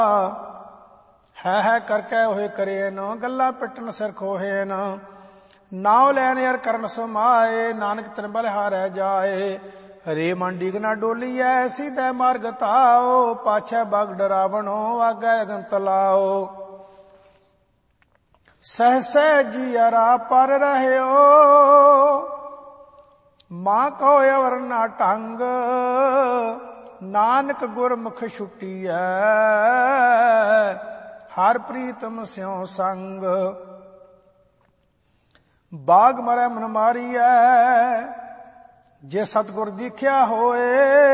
ਹੈ ਕਰਕੇ ਹੋਏ ਕਰੇ ਨ, ਗੱਲਾਂ ਪਿੱਟਣ ਸਿਰ ਖੋਹੇ ਨ। ਨਾਉ ਲੈਨ ਯਾਰ ਕਰਨ ਸਮਾਏ, ਨਾਨਕ ਤਿਨ ਬਲਿਹਾਰੈ ਜਾਏ। ਹਰੇ ਮਨ ਡੀਗ ਨਾ ਡੋਲੀਐ, ਸੀਧੈ ਮਾਰਗ ਤਾਓ। ਪਾਛੈ ਬਗ ਡਰਾਵਣੋ, ਆਗੈ ਅਗਨ ਤਲਾਓ। ਸਹਸੈ ਜੀ ਅਰਾ ਪਰ ਰਹਿਓ, ਮਾਂ ਕਹੋ ਅਵਰ ਨਾ ਢੰਗ। ਨਾਨਕ ਗੁਰਮੁਖ ਛੁਟੀਐ, ਹਰ ਪ੍ਰੀਤਮ ਸਿਉ ਸੰਗ। ਬਾਗ ਮਰੈ ਮਨ ਮਾਰੀਐ, ਜੇ ਸਤਿਗੁਰ ਦੀਖਿਆ ਹੋਏ।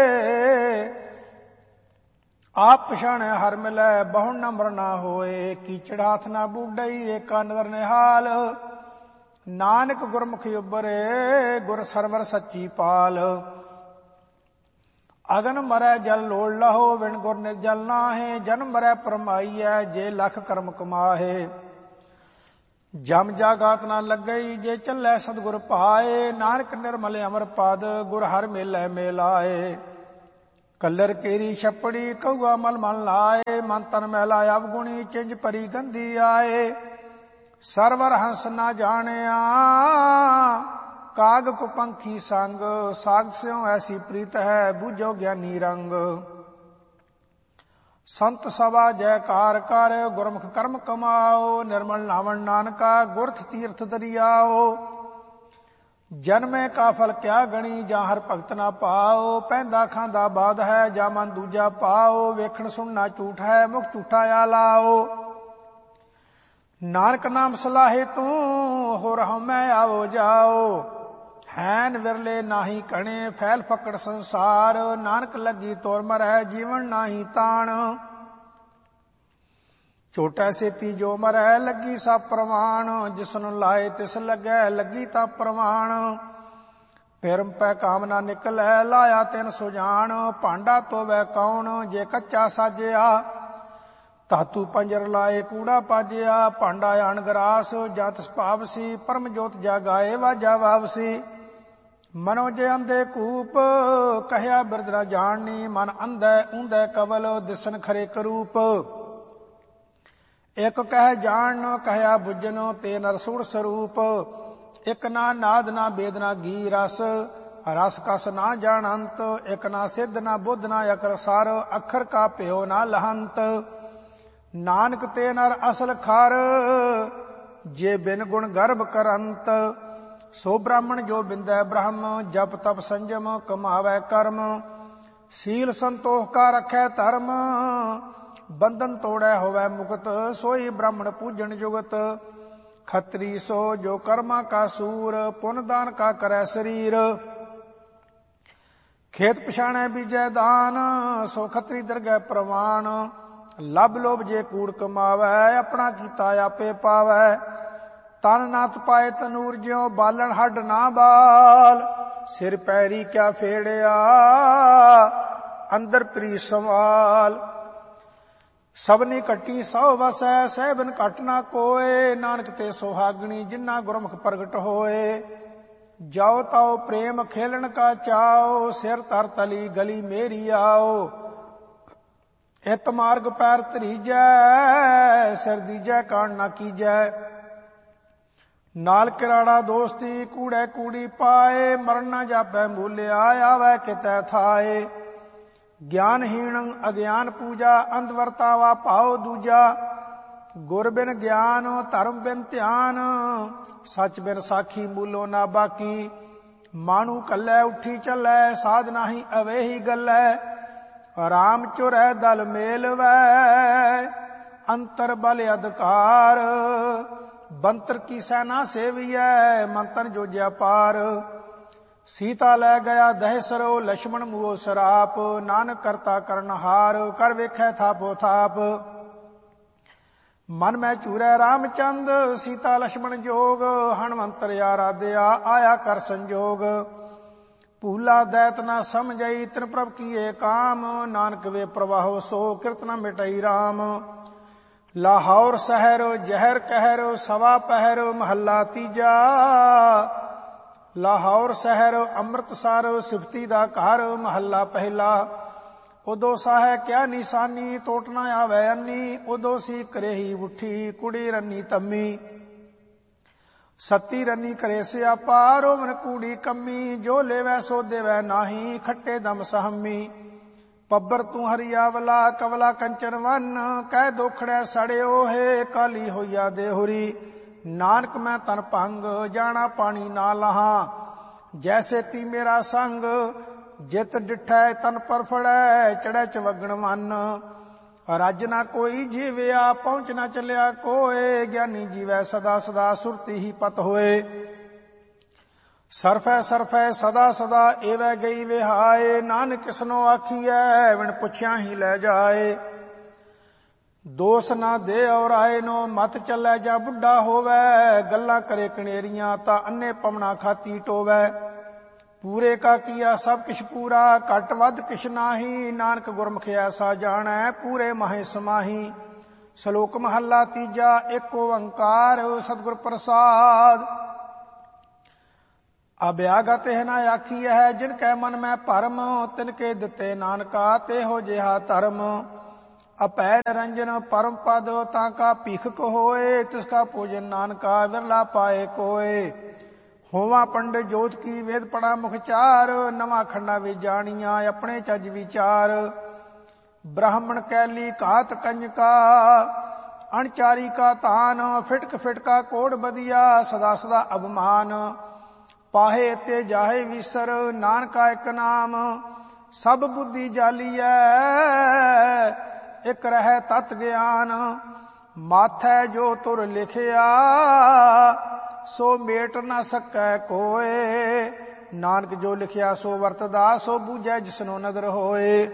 ਆਪ ਪਛਾਣੈ ਹਰ ਮਿਲੈ, ਬਹੁ ਨੰਬਰ ਨਾ ਹੋਏ। ਕੀਚੜ ਹਾਥ ਨਾ ਬੂਡਈ, ਏਕਾ ਨਦਰ ਨਿਹਾਲ। ਨਾਨਕ ਗੁਰਮੁਖ ਉਬਰੇ, ਗੁਰ ਸਰਵਰ ਸੱਚੀ ਪਾਲ। ਅਗਨ ਮਰੈ ਜਲ ਲੋੜ ਲਹੋ, ਵਿਣ ਗੁਰ ਨਿਰਜਲ ਨਾਹੇ। ਜਨਮ ਮਰੈ ਪਰਮਾਈਐ, ਜੇ ਲਖ ਕਰਮ ਕਮਾਹੇ। ਜਮ ਜਾਗਾਤ ਨਾ ਲੱਗਈ, ਜੇ ਚੱਲੈ ਸਤਿਗੁਰ ਪਾਏ। ਨਾਨਕ ਨਿਰਮਲ ਅਮਰ ਪਦ, ਗੁਰ ਹਰ ਮੇਲੈ ਮੇਲਾਏ। ਕਲਰ ਕੇਰੀ ਛਪੜੀ, ਕਊਆ ਮਲ ਮਲ ਲਾਏ। ਮਨ ਤਨ ਮੈਲਾ ਅਵਗੁਣੀ, ਚਿੰਜ ਪਰੀ ਗੰਦੀ ਆਏ। ਸਰਵਰ ਹੰਸ ਨਾ ਜਾਣਿਆ, ਕਾਗ ਕੋ ਪੰਖੀ ਸੰਗ। ਸਾਗ ਸਿਉ ਐਸੀ ਪ੍ਰੀਤ ਹੈ, ਬੂਝੋ ਗਿਆਨੀ ਰੰਗ। ਸੰਤ ਸਭਾ ਜੈਕਾਰ ਕਰ, ਗੁਰਮੁਖ ਕਰਮ ਕਮਾਓ। ਨਿਰਮਲ ਨਾਵਣ ਨਾਨਕਾ, ਗੁਰਥ ਤੀਰਥ ਦਰਿਆਓ। ਜਨਮੇ ਕਾ ਫਲ ਕਿਆ ਗਣੀ, ਜਾਂ ਹਰ ਭਗਤ ਨਾ ਪਾਓ। ਪੈਂਦਾ ਖਾਂਦਾ ਬਾਦ ਹੈ, ਜਾਂ ਮਨ ਦੂਜਾ ਪਾਓ। ਵੇਖਣ ਸੁਣਨਾ ਝੂਠ ਹੈ, ਮੁਖ ਝੂਠਾ ਆ ਲਾਓ। ਨਾਨਕ ਨਾਮ ਸਲਾਹੇ ਤੂੰ, ਹੋਰ ਹਉਮੈ ਆਵੋ ਜਾਓ। ਹੈਨ ਵਿਰਲੇ ਨਾਹੀ ਕਣੇ, ਫੈਲ ਫਕੜ ਸੰਸਾਰ। ਨਾਨਕ ਲੱਗੀ ਤੋਰ ਮਰੈ, ਜੀਵਨ ਨਾਹੀ ਤਾਣ। ਛੋਟਾ ਸੇਤੀ ਜੋ ਮਰੈ, ਲੱਗੀ ਸਭ ਪ੍ਰਵਾਣ। ਜਿਸਨੂੰ ਲਾਏ ਤਿਸ ਲੱਗੈ, ਲੱਗੀ ਤਾਂ ਪ੍ਰਵਾਣ। ਫਿਰਮ ਪੈ ਕਾਮ ਨਾ ਨਿਕਲੈ, ਲਾਇਆ ਤਿਨ ਸੁਜਾਨ। ਭਾਂਡਾ ਧੋਵੈ ਕੌਣ, ਜੇ ਕੱਚਾ ਸਾਜਿਆ। ਧਾਤੂ ਪੰਜਰ ਲਾਏ, ਕੂੜਾ ਪਾਜਿਆ। ਭਾਂਡਾ ਆਣ ਗਰਾਸ, ਜਾਂ ਤਿਸ ਭਾਵਸੀ। ਪਰਮ ਜੋਤ ਜਾਗਾਏ, ਵਾਜਾ ਵਾਵਸੀ। ਮਨੋ ਜੇ ਅੰਧੇ ਕੂਪ, ਕਹਿਆ ਬਿਰਦ ਨਾ ਜਾਣਨੀ। ਮਨ ਅੰਧੈ ਊਂਧੈ ਕਵਲ, ਦਿਸਨ ਖਰੇ ਕਰੂਪ। ਇਕ ਕਹਿ ਜਾਣ, ਕਹਿਆ ਬੁੱਝਨ, ਤੇ ਨਰ ਸੂੜ ਸਰੂਪ। ਇਕ ਨਾ ਨਾਦ ਨਾ ਬੇਦ ਨਾ ਗੀ ਰਸ, ਰਸ ਕਸ ਨਾ ਜਾਣ ਅੰਤ। ਇਕ ਨਾ ਸਿੱਧ ਨਾ ਬੁੱਧ ਨਾ ਅਕਰ ਸਰ, ਅੱਖਰ ਕਾ ਭਿਓ ਨਾ ਲਹੰਤ। ਨਾਨਕ ਤੇ ਨਰ ਅਸਲ ਖਰ, ਜੇ ਬਿਨ ਗੁਣ ਗਰਭ ਕਰੰਤ। ਸੋ ਬ੍ਰਾਹਮਣ ਜੋ ਬਿੰਦੈ ਬ੍ਰਹਮ, ਜਪ ਤਪ ਸੰਜਮ ਕਮਾਵੈ ਕਰਮ। ਸੀਲ ਸੰਤੋਖ ਕਾ ਰਖੈ ਧਰਮ, ਬੰਧਨ ਤੋੜੈ ਹੋਵੈ ਮੁਕਤ। ਸੋਈ ਬ੍ਰਾਹਮਣ ਪੂਜਣ ਜੁਗਤ। ਖੱਤਰੀ ਸੋ ਜੋ ਕਰਮਾ ਕਾ ਸੂਰ, ਪੁੰਨ ਦਾਨ ਕਾ ਕਰੈ ਸਰੀਰ। ਖੇਤ ਪਛਾਣੈ ਬੀਜੈ ਦਾਨ, ਸੋ ਖੱਤਰੀ ਦਰਗਹਿ ਪ੍ਰਵਾਨ। ਲੱਭ ਲੋਭ ਜੇ ਕੂੜ ਕਮਾਵੈ, ਆਪਣਾ ਕੀਤਾ ਆਪੇ ਪਾਵੈ। ਤਨ ਨਾ ਤਪਾਏ ਤਨੂਰ, ਜਿਉ ਬਾਲਣ ਹੱਡ ਨਾ ਬਾਲ। ਸਿਰ ਪੈਰੀ ਕਿਆ ਫੇੜਿਆ, ਅੰਦਰ ਪ੍ਰੀ ਸਵਾਲ। ਸਭਨੀ ਘਟੀ ਸੌ ਵਸੈ, ਸਹਿਬਨ ਘਟ ਨਾ ਕੋਏ। ਨਾਨਕ ਤੇ ਸੁਹਾਗਣੀ, ਜਿਨ੍ਹਾਂ ਗੁਰਮੁਖ ਪ੍ਰਗਟ ਹੋਏ। ਜਾਓ ਤਾਓ ਪ੍ਰੇਮ ਖੇਲਣ ਕਾ ਚਾਓ, ਸਿਰ ਧਰ ਤਲੀ ਗਲੀ ਮੇਰੀ ਆਓ। ਇਤ ਮਾਰਗ ਪੈਰ ਧਰੀਜੈ, ਸਿਰ ਦੀਜੈ ਕਾਣ ਨਾ ਕੀਜੈ। ਨਾਲ ਕਿਰਾੜਾ ਦੋਸਤੀ, ਕੂੜੈ ਕੂੜੀ ਪਾਏ। ਮਰਨ ਨਾ ਜਾਪੈ ਮੂਲਿਆ, ਆਵੈ ਕਿਤੈ ਥਾਏ। ਗਿਆਨਹੀਣ ਅਗਿਆਨ ਪੂਜਾ, ਅੰਧ ਵਰਤਾਵਾ ਭਾਉ ਦੂਜਾ। ਗੁਰ ਬਿਨ ਗਿਆਨ, ਧਰਮ ਬਿਨ ਧਿਆਨ। ਸੱਚ ਬਿਨ ਸਾਖੀ, ਮੂਲੋ ਨਾ ਬਾਕੀ। ਮਾਣੂ ਕੱਲੈ ਉੱਠੀ ਚੱਲੈ, ਸਾਧ ਨਾਹੀ ਅਵੇਹੀ ਗੱਲੈ। ਰਾਮ ਚੁਰੈ ਦਲ ਮੇਲਵੈ, ਅੰਤਰ ਬਲ ਅਧਿਕਾਰ। ਬੰਤਰ ਕੀ ਸੈਨਾ ਸੇਵੀਐ, ਮੰਤਨ ਜੋਜਿਆ ਪਾਰ। ਸੀਤਾ ਲੈ ਗਿਆ ਦਹਿਸਰੋ, ਲਛਮਣ ਮੂਹੋ ਸਰਾਪ। ਨਾਨਕ ਕਰਤਾ ਕਰਨਹਾਰ, ਕਰ ਵੇਖੈ ਥਾਪੋ ਥਾਪ। ਮਨ ਮੈਂ ਚੂਰੈ ਰਾਮਚੰਦ, ਸੀਤਾ ਲਛਮਣ ਜੋਗ। ਹਣਵੰਤਰ ਆਰਾਧਿਆ, ਆਇਆ ਕਰ ਸੰਜੋਗ। ਭੂਲਾ ਦੈਤ ਨਾ ਸਮਝਈ, ਤਿਨ ਪ੍ਰਭ ਕੀਏ ਕਾਮ। ਨਾਨਕ ਵੇ ਪ੍ਰਵਾਹੋ, ਸੋ ਕਿਰਤ ਨ ਮਿਟਈ ਰਾਮ। ਲਾਹੌਰ ਸ਼ਹਿਰ ਜ਼ਹਿਰ ਕਹਿਰ, ਸਵਾ ਪਹਿਰ ਮਹੱਲਾ ਤੀਜਾ। ਲਾਹੌਰ ਸ਼ਹਿਰ ਅੰਮ੍ਰਿਤਸਰ, ਸਿਫਤੀ ਦਾ ਘਰ ਮਹੱਲਾ ਪਹਿਲਾ। ਉਦੋਂ ਸਾਹੈ ਕਿਆ ਨਿਸ਼ਾਨੀ, ਟੋਟ ਨਾ ਆਵੈ ਅੰਨੀ, ਉਦੋਂ ਸੀ ਕਰੇਹੀ ਉੱਠੀ, ਕੁੜੀ ਰੰਨੀ ਤੰਮੀ। ਸੱਤੀ ਰੰਨੀ ਕਰੇ ਸਿਆਪਾ, ਰੋਵਨ ਕੂੜੀ ਕੰਮੀ, ਜੋ ਲੇਵੈ ਸੋ ਦੇਵੈ ਨਾਹੀ, ਖੱਟੇ ਦਮ ਸਹਮੀ। ਪੱਬਰ ਤੂੰ ਹਰੀਆਵਲਾ, ਕਵਲਾ ਕੰਚਨ ਵੰਨ, ਕਹਿ ਦੋਖੜੈ ਸੜਿਓ ਹੈ, ਕਾਲੀ ਹੋਈਆ ਦੇਹੁਰੀ। ਨਾਨਕ ਮੈਂ ਤਨ ਭੰਗ, ਜਾਣਾ ਪਾਣੀ ਨਾ ਲਹਾਂ, ਜੈਸੇ ਤੀ ਮੇਰਾ ਸੰਗ, ਜਿਤ ਡਿਠੈ ਤਨ ਪਰ ਫੜੈ, ਚੜੈ ਚਵਗਣ ਮਨ। ਰੱਜ ਨਾ ਕੋਈ ਜੀਵਿਆ, ਪਹੁੰਚ ਨਾ ਚੱਲਿਆ ਕੋਏ, ਗਿਆਨੀ ਜੀਵੈ ਸਦਾ ਸਦਾ, ਸੁਰਤੀ ਹੀ ਪਤ ਹੋਏ। ਸਰਫੈ ਸਰਫੈ ਸਦਾ ਸਦਾ, ਏਵੈ ਗਈ ਵਿਹਾਏ, ਨਾਨਕ ਕਿਸਨੋ ਆਖੀਐ, ਬਿਨ ਪੁੱਛਿਆ ਹੀ ਲੈ ਜਾਏ। ਦੋਸ ਨਾ ਦੇ ਔਰ ਆਏ ਨੋ, ਮਤ ਚੱਲੈ ਜਾਂ ਬੁੱਢਾ ਹੋਵੈ, ਗੱਲਾਂ ਕਰੇ ਕਣੇਰੀਆਂ, ਤਾਂ ਅੰਨੇ ਪਵਣਾ ਖਾਤੀ ਟੋਵੈ। ਪੂਰੇ ਕਾ ਕੀਆ ਸਭ ਕਿਛ ਪੂਰਾ, ਘਟ ਵੱਧ ਕਿਛ ਨਾਹੀ, ਨਾਨਕ ਗੁਰਮੁਖ ਐਸਾ ਜਾਣੈ, ਪੂਰੇ ਮਾਹੇ ਸਮਾਹੀ। ਸ਼ਲੋਕ ਮਹੱਲਾ ਤੀਜਾ। ਏਕ ਓੰਕਾਰ ਸਤਿਗੁਰ ਪ੍ਰਸਾਦ। ਅਭਿਆਗਤ ਹੈ ਨਾ ਆਖੀ ਹੈ, ਜਿਨ ਕੈ ਮਨ ਮੈਂ ਭਰਮ, ਤਿਨ ਕੇ ਦਿੱਤੇ ਨਾਨਕਾ, ਤੇਹੋ ਜਿਹਾ ਧਰਮ। ਅਪੈ ਨਿਰੰਜਨ ਪਰਮ ਪਦ, ਤਾਂ ਕਾ ਭੀਖਕ ਹੋਏ, ਤਿਸ ਕਾ ਭੋਜਨ ਨਾਨਕਾ, ਵਿਰਲਾ ਪਾਏ ਕੋਏ। ਹੋਵਾ ਪੰਡਿਤ ਜੋਤ ਕੀ, ਵੇਦ ਪੜਾ ਮੁਖ ਚਾਰ, ਨਵਾਂ ਖੰਡਾ ਵਿੱਚ ਜਾਣੀਆਂ, ਆਪਣੇ ਚੱਜ ਵਿਚਾਰ। ਬ੍ਰਾਹਮਣ ਕੈਲੀ ਘਾਤ ਕੰਜਕਾ, ਅਣਚਾਰੀ ਕਾ ਤਾਨ, ਫਿਟਕ ਫਿਟਕਾ ਕੋੜ ਬਦੀਆ, ਸਦਾ ਸਦਾ ਅਭਮਾਨ। ਪਾਹੇ ਤੇ ਜਾਹੇ ਵਿਸਰ, ਨਾਨਕਾ ਇੱਕ ਨਾਮ, ਸਭ ਬੁੱਧੀ ਜਾਲੀਐ, ਇੱਕ ਰਹਿ ਤਤ ਗਿਆਨ। ਮਾਥੈ ਜੋ ਤੁਰ ਲਿਖਿਆ, ਸੋ ਮੇਟ ਨਾ ਸਕੈ ਕੋਏ, ਨਾਨਕ ਜੋ ਲਿਖਿਆ ਸੋ ਵਰਤਦਾ, ਸੋ ਬੂਝੈ ਜਿਸਨੋ ਨਦਰ ਹੋਏ।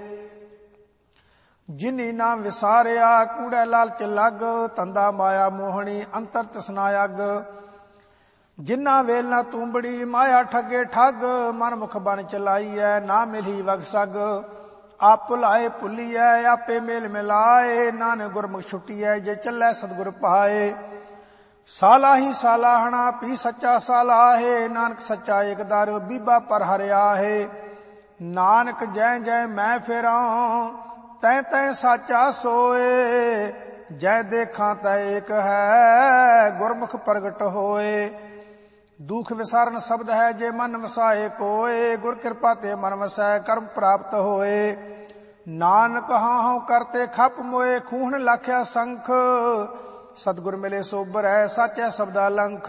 ਜਿਨੀ ਨਾ ਵਿਸਾਰਿਆ, ਕੂੜੈ ਲਾਲਚ ਲੱਗ, ਤੰਦਾ ਮਾਇਆ ਮੋਹਣੀ, ਅੰਤਰ ਤ੍ਰਿਸ਼ਨਾ ਅੱਗ। ਜਿਨਾ ਵੇਲ ਨਾ ਤੂੰਬੜੀ, ਮਾਇਆ ਠੱਗੇ ਠੱਗ, ਮਨ ਮੁਖ ਬਨ ਚਲਾਈਐ, ਨਾ ਮਿਲੀ ਵਗ ਸਗ। ਆਪ ਭੁਲਾਏ ਭੁੱਲੀਐ, ਆਪੇ ਮੇਲ ਮਿਲਾਏ, ਨਾਨਕ ਗੁਰਮੁਖ ਛੁੱਟੀਐ, ਜੇ ਚੱਲੈ ਸਤਿਗੁਰ ਪਾਏ। ਸਾਲਾ ਹੀ ਸਾਲਾਹਣਾ, ਪੀ ਸੱਚਾ ਸਾਲਾਹੇ, ਨਾਨਕ ਸੱਚਾ ਏਕ ਦਰ, ਬੀਬਾ ਪਰ ਹਰਿਆ ਹੈ। ਨਾਨਕ ਜੈ ਜੈ ਮੈਂ ਫਿਰਾਂ, ਤੈ ਤੈ ਸਾਚਾ ਸੋਏ, ਜੈ ਦੇਖਾਂ ਤੈ ਏਕ ਹੈ, ਗੁਰਮੁਖ ਪ੍ਰਗਟ ਹੋਏ। ਦੁਖ ਵਿਸਾਰਨ ਸ਼ਬਦ ਹੈ, ਜੇ ਮਨ ਵਸਾਏ ਕੋਏ, ਗੁਰ ਕਿਰਪਾ ਤੇ ਮਨ ਵਸੈ, ਕਰਮ ਪ੍ਰਾਪਤ ਹੋਏ। ਨਾਨਕ ਹਾਂ ਹਉ ਕਰਤੇ ਖਪ ਮੋਏ, ਖੂਹਣ ਲਾਖਿਆ ਸੰਖ, ਸਤਿਗੁਰ ਮਿਲੇ ਸੋਬਰ ਹੈ, ਸਾਚੈ ਸ਼ਬਦਾ ਲੰਖ।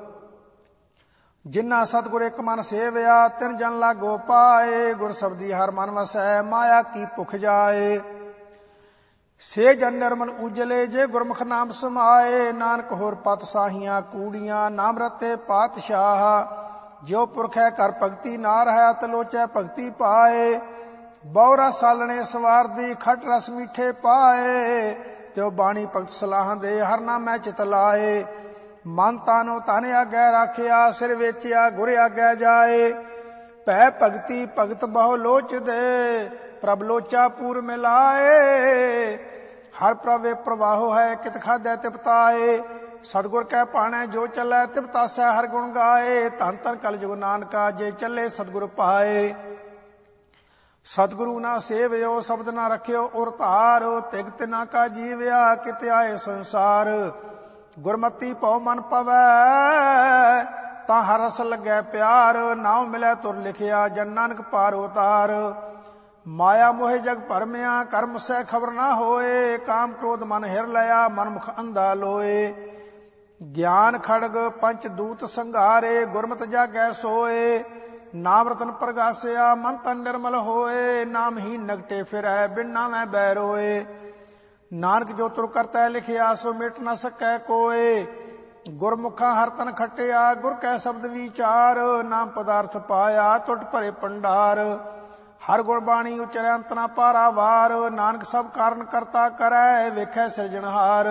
ਜਿਨਾ ਸਤਿਗੁਰ ਇੱਕ ਮਨ ਸੇਵਿਆ, ਤਿਨ ਜਨ ਲਾਗੋ ਪਾਏ, ਗੁਰ ਸ਼ਬਦੀ ਹਰ ਮਨ ਵਸੈ, ਮਾਇਆ ਕੀ ਭੁਖ ਜਾਏ। ਸੇ ਜਨ ਨਿਰਮਲ ਉਜਲੇ, ਜੇ ਗੁਰਮੁਖ ਨਾਮ ਸਮਾਏ, ਨਾਨਕ ਹੋਰ ਪਤ ਸਾਹੀਆਂ ਕੂੜੀਆਂ, ਨਾਮ ਰਤੇ ਪਾਤਸ਼ਾਹ। ਜਿਉ ਪੁਰਖ ਹੈ ਕਰ ਭਗਤੀ, ਨਾ ਰਹਿ ਤਲੋਚੈ ਭਗਤੀ ਪਾਏ। ਬਉਰਾ ਸਾਲਣੇ ਸਵਾਰ ਦੀ, ਖਟ ਰਸ ਮੀਠੇ ਪਾਏ, ਤਿਉ ਬਾਣੀ ਭਗਤ ਸਲਾਹਾਂ ਦੇ, ਹਰ ਨਾਮੈ ਚਿਤ ਲਾਏ। ਮਨ ਤਾਨੋ ਤਨ ਆਗੈ ਰਾਖਿਆ, ਸਿਰ ਵੇਚਿਆ ਗੁਰ ਆਗੈ ਜਾਏ। ਭੈ ਭਗਤੀ ਭਗਤ ਬਹੁ ਲੋਚ ਦੇ, ਪ੍ਰਭ ਲੋਚਾ ਪੂਰ ਮਿਲਾਏ। ਹਰ ਪ੍ਰਵੇ ਪ੍ਰਵਾਹੋ ਹੈ, ਕਿਤ ਖਾਧੈ ਤਿਪਤਾਏ। ਸਤਿਗੁਰ ਕੈ ਭਾਣੈ ਜੋ ਚੱਲੈ, ਤਿਪਤਾਸੈ ਹਰ ਗੁਣ ਗਾਏ। ਧੰਨ ਧੰਨ ਕਲਯੁਗ ਨਾਨਕਾ, ਜੇ ਚੱਲੇ ਸਤਿਗੁਰ ਪਾਏ। ਸਤਿਗੁਰੂ ਨਾ ਸੇਵਿਓ, ਸ਼ਬਦ ਨਾ ਰਖਿਓ ਉਰ ਧਾਰ, ਤਿਗ ਤਿਨਾ ਕਾ ਜੀਵਿਆ, ਕਿਤੇ ਆਏ ਸੰਸਾਰ। ਗੁਰਮਤੀ ਭਉ ਮਨ ਪਵੈ, ਤਾਂ ਹਰ ਰਸ ਲੱਗੈ ਪਿਆਰ, ਨਾਉ ਮਿਲੈ ਤੁਰ ਲਿਖਿਆ, ਜਨ ਨਾਨਕ ਪਾਰ ਉਤਾਰ। ਮਾਇਆ ਮੋਹਿ ਜਗ ਭਰਮਿਆ, ਕਰਮ ਸੈ ਖਬਰ ਨਾ ਹੋਏ, ਕਾਮ ਕ੍ਰੋਧ ਮਨ ਹਿਰ ਲਿਆ, ਮਨ ਮੁਖ ਅੰਧਾ ਲੋਏ। ਗਿਆਨ ਖੜਗ ਪੰਚ ਦੂਤ ਸੰਘਾਰੇ, ਗੁਰਮਤਿ ਜਾਗੈ ਸੋਏ। ਨਾਮ ਰਤਨ ਪ੍ਰਗਾਸਿਆ, ਮਨ ਤਨ ਨਿਰਮਲ ਹੋਏ, ਨਾਮ ਹੀ ਨਗਟੇ ਫਿਰੈ, ਬਿਨ ਨਾਮੈ ਬੈ ਰੋਏ। ਨਾਨਕ ਜੋ ਤੁਰ ਕਰਤੈ ਲਿਖਿਆ, ਸੋ ਮਿਟ ਨ ਸਕੈ ਕੋਏ। ਗੁਰਮੁਖਾਂ ਹਰ ਤਨ ਖਟਿਆ, ਗੁਰ ਕੈ ਸ਼ਬਦ ਵਿਚਾਰ, ਨਾਮ ਪਦਾਰਥ ਪਾਇਆ, ਟੁੱਟ ਭਰੇ ਭੰਡਾਰ। ਹਰ ਗੁਰਬਾਣੀ ਉਚਰੈ ਅੰਤ ਨਾ ਪਾਰਾਵਾਰ, ਨਾਨਕ ਸਭ ਕਾਰਨ ਕਰਤਾ ਕਰੈ, ਵੇਖੈ ਸਿਰਜਣਹਾਰ।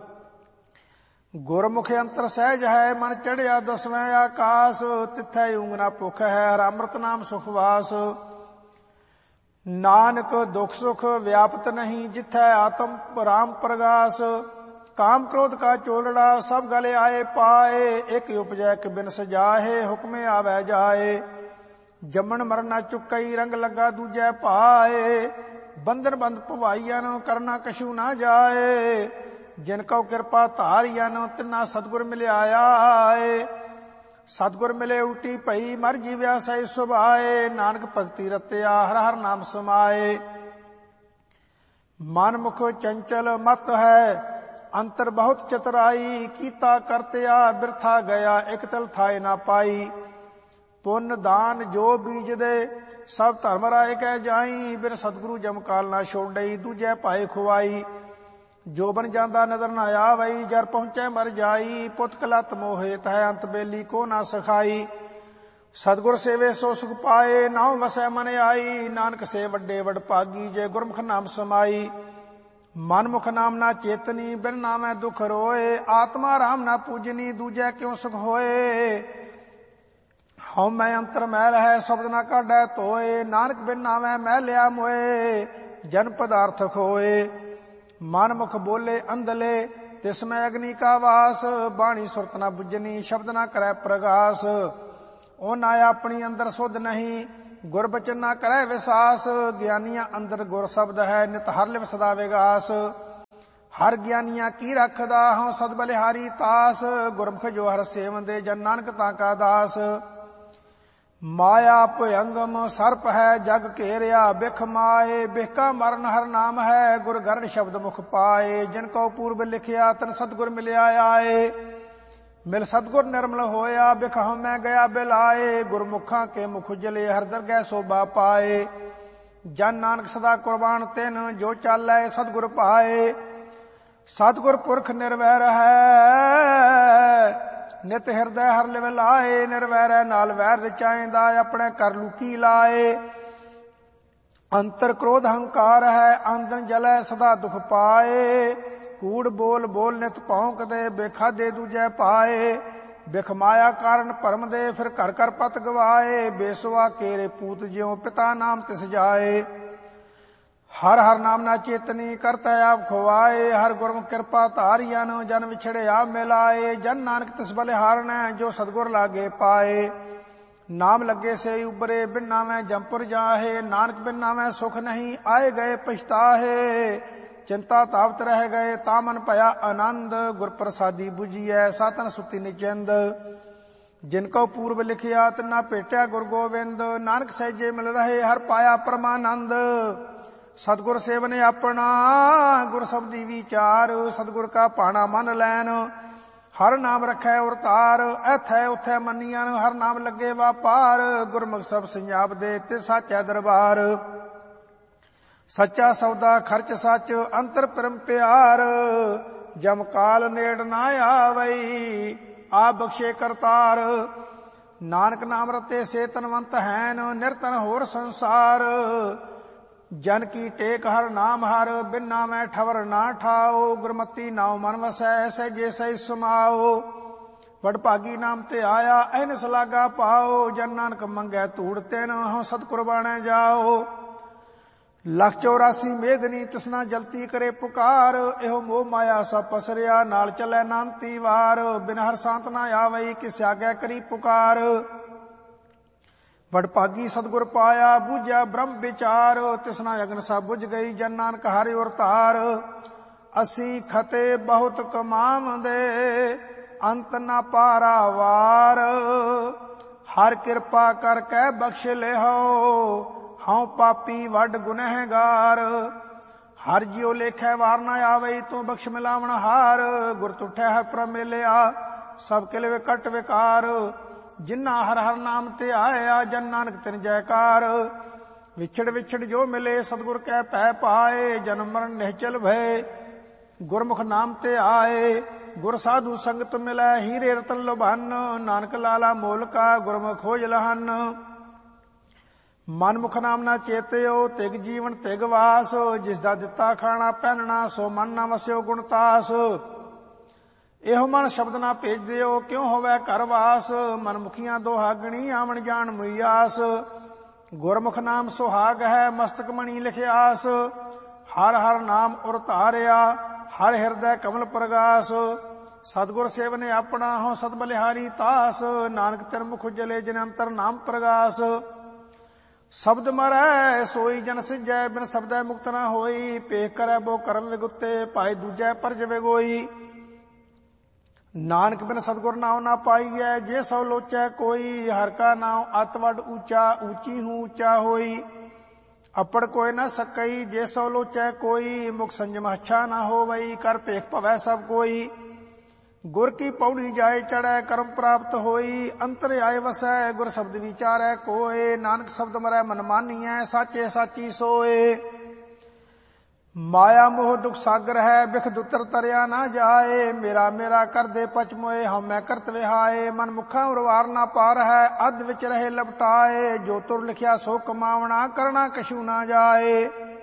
ਗੁਰਮੁਖ ਅੰਤਰ ਸਹਿਜ ਹੈ, ਮਨ ਚੜਿਆ ਦਸਵੇਂ ਆਕਾਸ, ਤਿੱਥੈ ਊਂਘ ਨਾ ਭੁਖ ਹੈ, ਹਰ ਅੰਮ੍ਰਿਤ ਨਾਮ ਸੁਖ ਵਾਸ। ਨਾਨਕ ਦੁਖ ਸੁਖ ਵਿਆਪਤ ਨਹੀਂ, ਜਿੱਥੈ ਆਤਮ ਰਾਮ ਪ੍ਰਗਾਸ। ਕਾਮ ਕ੍ਰੋਧ ਕਾ ਚੋਲੜਾ, ਸਭ ਗਲੇ ਆਏ ਪਾਏ, ਇੱਕ ਉਪਜੈ ਇੱਕ ਬਿਨ ਸਜਾਹੇ, ਹੁਕਮੇ ਆਵੈ ਜਾਏ। ਜੰਮਣ ਮਰਨ ਨਾ ਚੁੱਕਈ, ਰੰਗ ਲੱਗਾ ਦੂਜੈ ਭਾਏ। ਬੰਧਨ ਬੰਦ ਭਵਾਈਆਂ ਕਰਨਾ ਕਛੂ ਨਾ ਜਾਏ। ਜਿਨ ਕਉ ਕਿਰਪਾ ਧਾਰੀਆਂ ਤਿੰਨਾ ਸਤਿਗੁਰ ਮਿਲਿਆ ਆਏ। ਸਤਿਗੁਰ ਮਿਲੇ ਉਲਟੀ ਭਈ ਮਰ ਜੀਵਿਆ ਸਹਿ ਸੁਭਾਏ। ਨਾਨਕ ਭਗਤੀ ਰਤਿਆ ਹਰ ਹਰ ਨਾਮ ਸਮਾਏ। ਮਨ ਮੁਖ ਚੰਚਲ ਮਤ ਹੈ ਅੰਤਰ ਬਹੁਤ ਚਤੁਰਾਈ। ਕੀਤਾ ਕਰਤਿਆ ਬਿਰਥਾ ਗਿਆ ਇਕ ਤਲ ਥਾਏ ਨਾ ਪਾਈ। ਪੁੰਨ ਦਾਨ ਜੋ ਬੀਜ ਦੇ ਸਭ ਧਰਮ ਰਾਏ ਕਹਿ ਜਾਈ। ਬਿਨ ਸਤਿਗੁਰੂ ਜਮਕਾਲ ਨਾ ਛੋੜਈ ਦੂਜੇ ਭਾਏ ਖੁਆਈ। ਜੋ ਬਨ ਜਾਂਦਾ ਨਜ਼ਰ ਨਾ ਆਵਈ ਜਰ ਪਹੁੰਚੈ ਮਰ ਜਾਈ। ਪੁੱਤ ਕਲਤ ਮੋਹਿਤ ਹੈ ਅੰਤ ਬੇਲੀ ਕੋ ਨਾ ਸਖਾਈ। ਸਤਿਗੁਰ ਸੇਵੇ ਸੋ ਸੁਖ ਪਾਏ ਨਾਉ ਵਸੈ ਮਨ ਆਈ। ਨਾਨਕ ਸੇ ਵੱਡੇ ਵਡ ਭਾਗੀ ਜੇ ਗੁਰਮੁਖ ਨਾਮ ਸਮਾਈ। ਮਨ ਮੁਖ ਨਾਮ ਨਾ ਚੇਤਨੀ ਬਿਨ ਨਾਮੈ ਦੁਖ ਰੋਏ। ਆਤਮਾ ਰਾਮ ਨਾ ਪੂਜਨੀ ਦੂਜੈ ਕਿਉ ਸੁਖ ਹੋਏ। ਹਉ ਮੈਂ ਅੰਤਰ ਮੈਲ ਹੈ ਸ਼ਬਦ ਨਾ ਕਾਢੈ ਧੋਏ। ਨਾਨਕ ਬਿਨ ਨਾਮੈ ਮੈਲਿਆ ਮੋਏ ਜਨ ਪਦਾਰਥ ਖੋਏ। ਮਨ ਮੁਖ ਬੋਲੇ ਅੰਧਲੇ ਤਿਸ ਮੈਂ ਅਗਨੀ ਕਾ ਵਾਸ। ਬਾਣੀ ਸੁਰਤ ਨਾ ਬੁੱਝਨੀ ਸ਼ਬਦ ਨਾ ਕਰੈ ਪ੍ਰਗਾਸ। ਉਹ ਨਾ ਆਪਣੀ ਅੰਦਰ ਸੁਧ ਨਹੀਂ ਗੁਰ ਬਚਨ ਨਾ ਕਰੈ ਵਿਸਾਸ। ਗਿਆਨੀਆਂ ਅੰਦਰ ਗੁਰ ਸ਼ਬਦ ਹੈ ਨਿਤ ਹਰ ਲਿਵ ਸਦਾ ਵਿਗਾਸ। ਹਰ ਗਿਆਨੀਆਂ ਕੀ ਰੱਖਦਾ ਹਉ ਸਦ ਬਲਿਹਾਰੀ ਤਾਸ। ਗੁਰਮੁਖ ਜੋ ਹਰ ਸੇਵੰਦੇ ਜਨ ਨਾਨਕ ਤਾਂ ਕਾ ਦਾਸ। ਮਾਇਆ ਭਯੰਗਮ ਸਰਪ ਹੈ ਜਗ ਘੇਰਿਆ ਬਿਖ ਮਾਏ। ਬਿਖਾ ਮਰਨ ਹਰ ਨਾਮ ਹੈ ਗੁਰ ਗਰੜ ਸ਼ਬਦ ਮੁਖ ਪਾਏ। ਜਿਨ ਕਉ ਪੂਰਬ ਲਿਖਿਆ ਤਨ ਸਤਿਗੁਰ ਮਿਲਿਆ ਆਏ। ਮਿਲ ਸਤਿਗੁਰ ਨਿਰਮਲ ਹੋਇਆ ਬਿਖ ਹਉਮੈ ਗਿਆ ਬਿਲਾਏ। ਗੁਰਮੁਖਾਂ ਕੇ ਮੁਖ ਉਜਲੇ ਹਰ ਦਰਗਹਿ ਸੋਭਾ ਪਾਏ। ਜਨ ਨਾਨਕ ਸਦਾ ਕੁਰਬਾਨ ਤਿਨ ਜੋ ਚਾਲੈ ਸਤਿਗੁਰ ਪਾਏ। ਸਤਿਗੁਰ ਪੁਰਖ ਨਿਰਵੈਰ ਹੈ ਨਿਤ ਹਿਰਦੈ ਹਰ ਲਿਵ ਲਾਏ। ਨਿਰਵੈਰੈ ਨਾਲ ਵੈਰ ਰਚਾਇਂਦਾ ਆਪਣੇ ਕਰ ਲੁਕੀ ਲਾਏ। ਅੰਤਰ ਕ੍ਰੋਧ ਹੰਕਾਰ ਹੈ ਆਂਦਨ ਜਲੈ ਸਦਾ ਦੁਖ ਪਾਏ। ਕੂੜ ਬੋਲ ਬੋਲ ਨਿਤ ਭੌਂਕਦੇ ਬੇਖਾਦੇ ਦੂਜੈ ਪਾਏ। ਬਿਖ ਮਾਇਆ ਕਾਰਨ ਭਰਮ ਦੇ ਫਿਰ ਘਰ ਘਰ ਪਤ ਗਵਾਏ। ਬੇਸਵਾ ਕੇਰੇ ਪੂਤ ਜਿਉ ਪਿਤਾ ਨਾਮ ਤਿਸ ਜਾਏ। ਹਰ ਹਰ ਨਾਮ ਨਾ ਚੇਤਨੀ ਕਰਤੈ ਆਪ ਖੁਆਏ। ਹਰ ਗੁਰਮੁਖ ਕਿਰਪਾ ਧਾਰੀਆਂ ਜਨ ਵਿਛੜਿਆ ਮਿਲਾਏ। ਜਨ ਨਾਨਕ ਤਿਸ ਬਲਿਹਾਰਣੈ ਜੋ ਸਤਿਗੁਰ ਲਾਗੇ ਪਾਏ। ਨਾਮ ਲੱਗੇ ਸੇ ਉਬਰੇ ਬਿਨ ਨਾਮੈ ਜੰਪੁਰ ਜਾਹੇ। ਨਾਨਕ ਬਿਨ ਨਾਮੈ ਸੁਖ ਨਹੀਂ ਆਏ ਗਏ ਪਛਤਾਹੇ। ਚਿੰਤਾ ਤਾਵਤ ਰਹਿ ਗਏ ਤਾ ਮਨ ਭਇਆ ਆਨੰਦ। ਗੁਰ ਪ੍ਰਸਾਦੀ ਬੁਝੀਐ ਸਾਤਨ ਸੁਤੀ ਨਿਚਿੰਦ। ਜਿਨ ਕਉ ਪੂਰਬ ਲਿਖਿਆ ਤਿਨਾ ਭੇਟਿਆ ਗੁਰ ਗੋਬਿੰਦ। ਨਾਨਕ ਸਹਿਜੇ ਮਿਲ ਰਹੇ ਹਰ ਪਾਇਆ ਪਰਮਾਨੰਦ। ਸਤਿਗੁਰ ਸੇਵਨ ਆਪਣਾ ਗੁਰ ਸ਼ਬਦੀ ਵਿਚਾਰ। ਸਤਿਗੁਰ ਕਾ ਭਾਣਾ ਮਨ ਲੈਨ ਹਰ ਨਾਮ ਰਖੈ ਔਰ ਤਾਰ। ਐਥੈ ਉਥੈ ਮੰਨੀਆਂ ਹਰ ਨਾਮ ਲੱਗੇ ਵਾਪਾਰ। ਗੁਰਮੁਖ ਸਭ ਸੰਜਾਪ ਦੇ ਤੇ ਸਾਚੈ ਦਰਬਾਰ। ਸੱਚਾ ਸੌਦਾ ਖਰਚ ਸੱਚ ਅੰਤਰ ਪਰਮ ਪਿਆਰ। ਜਮ ਕਾਲ ਨੇੜ ਨਾ ਆਵਈ ਆਪ ਬਖਸ਼ੇ ਕਰਤਾਰ। ਨਾਨਕ ਨਾਮ ਰਤੇ ਸੇ ਤਨਵੰਤ ਹੈਨ ਨਿਰਤਨ ਹੋਰ ਸੰਸਾਰ। ਜਨ ਕੀ ਟੇਕ ਹਰ ਨਾਮ ਹਰ ਬਿਨ ਨਾਮੈ ਠਵਰ ਨਾ ਠਾਓ। ਗੁਰਮਤੀ ਨਾਉ ਮਨ ਵਸੈ ਸਹਿਜੇ ਸਹਿ ਸਮਾਓ। ਵਡ ਭਾਗੀ ਨਾਮ ਤੇ ਆਇਆ ਐਨਸ ਲਾਗਾ ਪਾਓ। ਜਨ ਨਾਨਕ ਮੰਗੈ ਧੂੜ ਤਿਨ ਹਉ ਸਤਿਗੁਰ ਬਾਣੈ ਜਾਓ। ਲੱਖ 84 ਮੇਦਨੀ ਤਿਸਨਾ ਜਲਤੀ ਕਰੇ ਪੁਕਾਰ। ਇਹੋ ਮੋਹ ਮਾਇਆ ਸਭ ਪਸਰਿਆ ਨਾਲ ਚੱਲੈ ਨਾਨਤੀ ਵਾਰ। ਬਿਨ ਹਰ ਸੰਤ ਨਾ ਆਵਈ ਕਿਸ ਆਗੈ ਕਰੀ ਪੁਕਾਰ। ਵਡ ਭਾਗੀ ਸਤਿਗੁਰ ਪਾਇਆ ਬੂਝਿਆ ਬ੍ਰਹਮ ਵਿਚਾਰ। ਤਿਸਨਾ ਅਗਨ ਸਭ ਬੁਝ ਗਈ ਜਨ ਨਾਨਕ ਹਰਿ ਔਰ ਧਾਰ। ਅਸੀਂ ਖਤੇ ਬਹੁਤ ਕਮਾਵਦੇ ਅੰਤ ਨਾ ਪਾਰਾਵਾਰ। ਹਰ ਕਿਰਪਾ ਕਰਕੇ ਬਖਸ਼ ਲਿਓ ਹਉ ਪਾਪੀ ਵੱਡ ਗੁਨਹਿਗਾਰ। ਹਰ ਜਿਉ ਲੇਖੈ ਵਾਰ ਨਾ ਆਵਈ ਤੂੰ ਬਖਸ਼ ਮਿਲਾਵਣ ਹਾਰ। ਗੁਰ ਤੁਠੈ ਹਰ ਪ੍ਰਭ ਮਿਲਿਆ ਸਭ ਕਿਲ ਵਿਕਟ ਵਿਕਾਰ। ਜਿਨ੍ਹਾਂ ਹਰ ਹਰ ਨਾਮ ਤੇ ਆਇਆ ਜਨ ਨਾਨਕ ਤਿਨ ਜੈਕਾਰ। ਵਿਛੜ ਵਿਛੜ ਜੋ ਮਿਲੇ ਸਤਿਗੁਰ ਕੈ ਭੈ ਪਾਏ। ਜਨਮ ਮਰਨ ਨਿਹਚਲ ਭਏ ਗੁਰਮੁਖ ਨਾਮ ਤੇ ਆਏ। ਗੁਰ ਸਾਧੂ ਸੰਗਤ ਮਿਲੈ ਹੀਰੇ ਰਤਨ ਲੋਭਨ। ਨਾਨਕ ਲਾਲਾ ਮੋਲ ਕਾ ਗੁਰਮੁਖ ਖੋਜ ਲਹਨ। ਮਨਮੁਖ ਨਾਮ ਨਾ ਚੇਤਿਓ ਤਿਗ ਜੀਵਨ ਤਿਗ ਵਾਸ। ਜਿਸ ਦਾ ਦਿੱਤਾ ਖਾਣਾ ਪਹਿਨਣਾ ਸੋ ਮਨ ਨਾ ਵਸਿਓ ਗੁਣਤਾਸ। ਇਹੋ ਮਨ ਸ਼ਬਦ ਨਾ ਭੇਜ ਦਿਓ ਕਿਉ ਹੋਵੇ ਘਰ ਵਾਸ। ਮਨਮੁਖੀਆਂ ਦੁਹਾਗਣੀ ਆਵਣ ਜਾਣ ਮੁਈਆਸ। ਗੁਰਮੁਖ ਨਾਮ ਸੁਹਾਗ ਹੈ ਮਸਤਕ ਮਣੀ ਲਿਖਿਆਸ। ਹਰ ਹਰ ਨਾਮ ਉਰ ਧਾਰਿਆ ਹਰ ਹਿਰਦੈ ਕਮਲ ਪ੍ਰਗਾਸ। ਸਤਿਗੁਰ ਸੇਵਨੇ ਆਪਣਾ ਹਉ ਸਦ ਬਲਿਹਾਰੀ ਤਾਸ। ਨਾਨਕ ਤਿਨ ਮੁਖ ਉਜਲੇ ਜਿਨ ਅੰਤਰ ਨਾਮ ਪ੍ਰਗਾਸ। शब्द मरै सोई जन सिजै बिन शब्दै मुक्त न होई पेख करै बो करम विगुते पाए दूजै परज विगोई नानक बिन सतगुर नाम ना पाईऐ जे सौ लोचै कोई हर का नाम अत वड ऊंचा ऊंची हूँ ऊंचा होई अपड़ कोई न सकई जे सौ लोचै कोई मुख संजम अच्छा न होवई कर पेख पवै सब कोई गुर की पौड़ी जाए चढ़ै कर्म प्राप्त होई अंतर आए वसै गुर शब्द विचारै कोय नानक शब्द मरै मन मानियै साचे साची सोए माया मोह दुख सागर है बिख दुतर तरिया ना जाए मेरा मेरा कर दे पच मोए हम मैं करत विहाए मन मुखा उरवार ना पार है अध विच रहे लपटाए जो तुर लिखिया सो कमावना करना कछु ना जाए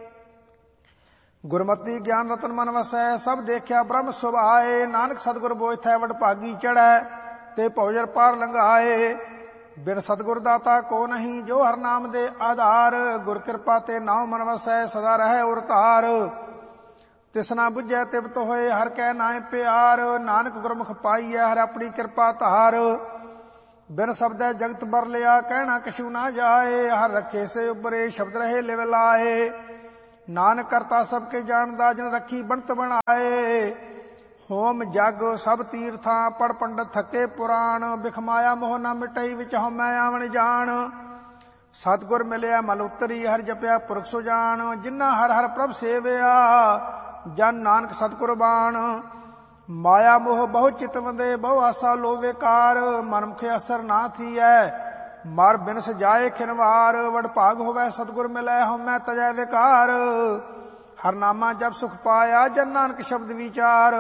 गुरमति ज्ञान रतन मन वसै सब देखिया ब्रह्म सुभाए नानक सतगुर बोझ थै वड भागी चढ़ै ते भौजर पार लंघाए बिन सतगुर दाता को नहीं जो हर नाम दे आधार गुर कृपा ते नाम मन वसै सदा रहै उर तार तिसना बुझै तिबत होए हर कै नाए प्यार नानक गुरमुख पाईऐ हर अपनी कृपा धार बिन शब्दै जगत बर लिया कहना कछु ना जाए हर रखे से उबरे शब्द रहे लिव लाए नानक करता सबके जानदा जिन रखी बनत बनाए होम जग सब तीर्थां पढ़ पंडित थके पुराण बिखमाया मोह न मिटई विच हमै आवन जान सतगुर मिलिया मल उतरी हर जपिया पुरख सुजान जिन्ना हर हर प्रभ सेविया जन नानक सतगुर बाण माया मोह बहु चित वंदे बहु आसा लो विकार मन मुखे असर ना थीऐ मर बिनस जाए खिनवार वड भाग होवै सतगुर मिलै हमै तजै विकार हर नामा जब सुख पाया जन नानक शब्द विचार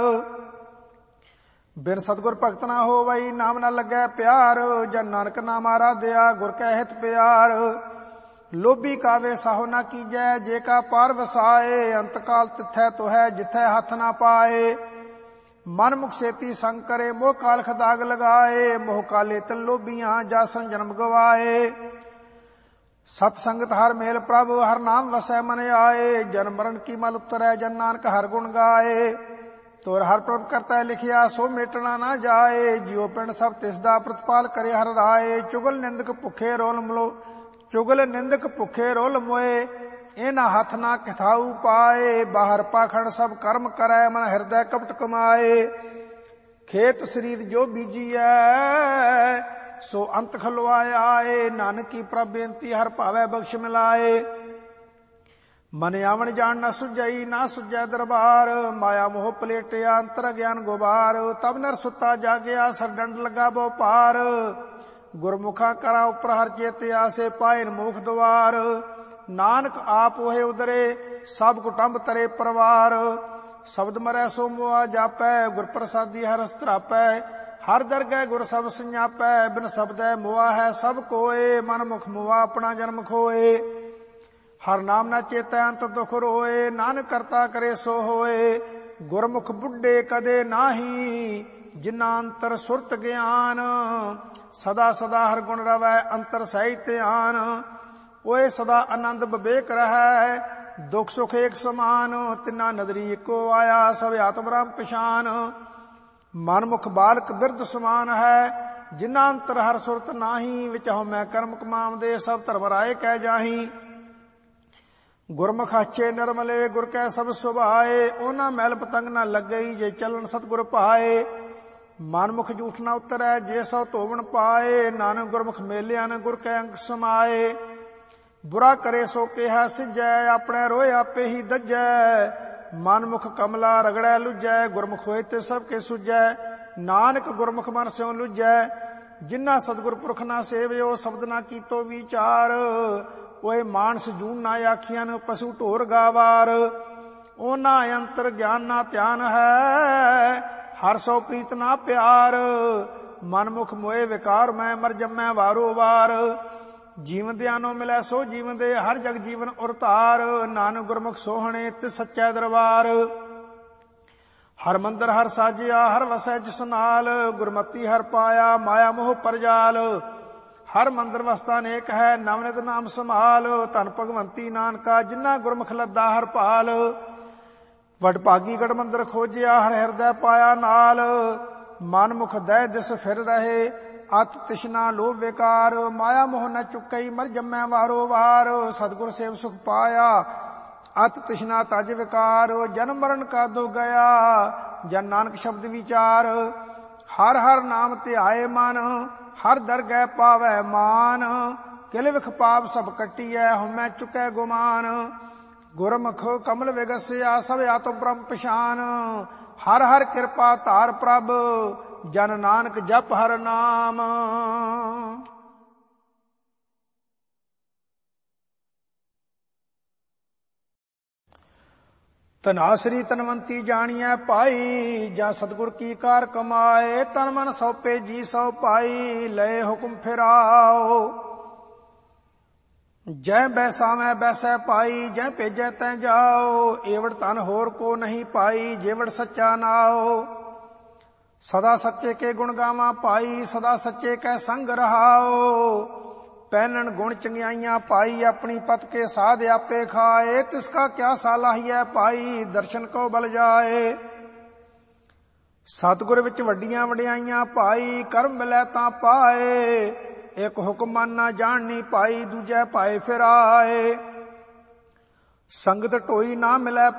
बिन सतगुर भगत ना होवई नाम न लगै प्यार जन नानक नाम आराध्या गुर कै हित प्यार लोभी कावे साहो ना कीजै जे का पार वसाए अंत काल तिथै तो है जिथै हथ ना पाए मन मुख सेती संग करे मोह काल खदाग लगाए मोह काले तन लोभियां जासन जन्म गवाए सत संगत हर मेल प्रभु हर नाम वसै मन आए जन्म मरण की मल उतरै जन नानक हर गुण गाए तोर हर प्रभ करता लिखिया सो मेटना ना जाए जियो पिंड सब तिसदा प्रतिपाल करे हर राय चुगल निंदक भुखे रोल मलो चुगल निंदक भुखे रोल मोए इना हथ ना किथाऊ पाए बाहर पाखंड सब कर्म करै मन हृदय कपट कमाए खेत शरीर जो बीजीऐ सो अंत खलवाए आए नानक की प्रभ बेनती हर भावै बख्श मिलाए मन आवन जान न सुझई ना सुझै दरबार माया मोह पलेटिया अंतर ज्ञान गुबार तब नर सुता जागया सर डंड लगा बो पार गुरमुखा करा उपर हर चेतिया से पाए मुख द्वार नानक आप ओहे उदरे सब कुटुंब तरे परिवार शब्द मरै सो मुआ जापै गुर प्रसादी हर स्त्रापै हर दरगह गुर सब संजापै बिन शब्दै मुआ है सब कोए मन मुख मुआ अपना जन्म खोए हर नाम न चेतै अंत दुख रोए नानक करता करे सो होए गुरमुख बुढ़े कदे नाही जिन्ना अंतर सुरत ज्ञान सदा सदा हर गुण रवै अंतर सही ध्यान ओए सदा आनंद विवेक रहै दुख सुख एक समान तिना नदरी एको आया सब आत्म ब्रह्म पछान मन मुख बालक बिरध समान है जिन्ना अंतर हर सुरत नाही विच हमै कर्म कमावदे सब धर्म राय कै जाही गुरमुख अच्छे निर्मले गुर कै सब सुभाए ओना मैल पतंग न लगई जे चलन सतगुर पाए मन मुख झूठ न उतरै जे सौ धोवण पाए नानक गुरमुख मेलिया न गुर कै अंग समाए बुरा करे सो केहा सिजै अपने रोए आपे ही दजै मन मुख कमला रगड़ै लुझै गुरमुख होए ते सब के सुझै नानक गुरमुख मन स्यों लुझै जिन्ना सतगुर पुरख ना सेवियो शब्द ना कीतो विचार ओए मानस जून ना आखियां पशु ढोर गावार ओना अंतर ज्ञान ना ध्यान है हर सौ प्रीत ना प्यार मन मुख मोए विकार मैं मर जमै वारो वार जीवन दयानो मिलै सो जीवन दे हर जग जीवन उरतार नानक गुरमुख सोहणे तिस सच्चै दरबार हर मंदिर हर साजिया हर वसै जिस नाल गुरमति हर पाया माया मोह परजाल हर मंदिर वसता नेक है नवनित नाम संभाल धन भगवंती नानका जिन्ना गुरमुख लद्दा हर पाल वडभागी गढ़ मंदिर खोजिया हर हृदय पाया नाल मन मुख दह दिस फिर रहे ਅਤ ਤਿਸ਼ਨਾ ਲੋਭ ਵਿਕਾਰ, ਮਾਇਆ ਮੋਹ ਨ ਚੁੱਕਈ ਮਰ ਜੰਮੈ ਵਾਰੋ ਵਾਰ। ਸਤਿਗੁਰ ਸੇਵ ਸੁਖ ਪਾਇਆ ਅਤ ਤਿਸ਼ਨਾ ਤਜ ਵਿਕਾਰ, ਜਨਮ ਮਰਨ ਕਾ ਦੋ ਗਿਆ ਜਨ ਨਾਨਕ ਸ਼ਬਦ ਵਿਚਾਰ। ਹਰ ਹਰ ਨਾਮ ਧਿਆਏ ਮਨ, ਹਰ ਦਰਗਹਿ ਪਾਵੈ ਮਾਨ। ਕਿਲ ਵਿਖ ਪਾਪ ਸਭ ਕੱਟੀਐ, ਹਉਮੈ ਚੁਕੈ ਗੁਮਾਨ। ਗੁਰਮੁਖ ਕਮਲ ਵਿਗਸਿਆ, ਸਭ ਆਤਮ ਬ੍ਰਹਮ ਪਛਾਨ। ਹਰ ਹਰ ਕਿਰਪਾ ਧਾਰ ਪ੍ਰਭ, ਜਨ ਨਾਨਕ ਜਪ ਹਰ ਨਾਮ। ਧਨਾਸਰੀ ਧਨਵੰਤੀ ਜਾਣੀਐ ਪਾਈ, ਜਾਂ ਸਤਿਗੁਰ ਕੀ ਕਾਰ ਕਮਾਏ। ਤਨ ਮਨ ਸੌਪੇ ਜੀ ਸੌ ਪਾਈ, ਲਏ ਹੁਕਮ ਫਿਰਾਓ। ਜੈ ਬੈਸਾਵੈ ਬੈਸੈ ਪਾਈ, ਜੈ ਭੇਜੈ ਤੈ ਜਾਓ। ਏਵੜ ਧਨ ਹੋਰ ਕੋ ਨਹੀਂ ਪਾਈ, ਜੇਵੜ ਸੱਚਾ ਨਾਓ। ਸਦਾ ਸੱਚੇ ਕੇ ਗੁਣ ਗਾਵਾਂ ਪਾਈ, ਸਦਾ ਸੱਚੇ ਕੈ ਸੰਗ ਰਹਾਓ। ਪਹਿਨਣ ਗੁਣ ਚੰਗਿਆਈਆਂ ਪਾਈ, ਆਪਣੀ ਪਤ ਕੇ ਸਾਧ ਆਪੇ ਖਾਏ। ਤਿਸਕਾ ਕਿਆ ਸਾਲਾਹੀਐ ਪਾਈ, ਦਰਸ਼ਨ ਕੋ ਬਲ ਜਾਏ। ਸਤਿਗੁਰ ਵਿੱਚ ਵੱਡੀਆਂ ਵਡਿਆਈਆਂ ਪਾਈ, ਕਰਮ ਮਿਲੈ ਤਾਂ ਪਾਏ। ਇੱਕ ਹੁਕਮ ਮਨ ਨਾ ਜਾਣਨੀ ਪਾਈ, ਦੂਜੈ ਪਾਏ ਫਿਰਾਏ। ਸੰਗਤ ਢੋਈ ਨਾ ਮਿਲੈ